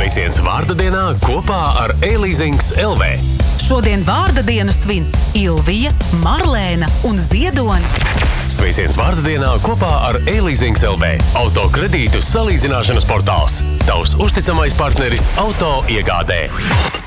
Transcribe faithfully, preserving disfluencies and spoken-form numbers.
Sveiciens vārda dienā kopā ar e-leasings L V. Šodien vārda dienu svin Ilvija, Marlēna un Ziedone. Sveiciens vārda dienā kopā ar e-leasings L V. Autokredītu salīdzināšanas portāls. Tavs uzticamais partneris auto iegādē.